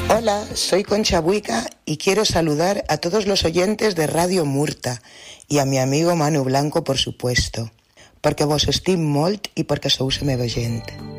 Hola, soy Concha Buica y quiero saludar a todos los oyentes de Radio Murta y a mi amigo Manu Blanco, por supuesto, porque vos estim molt y porque sou la meva gent.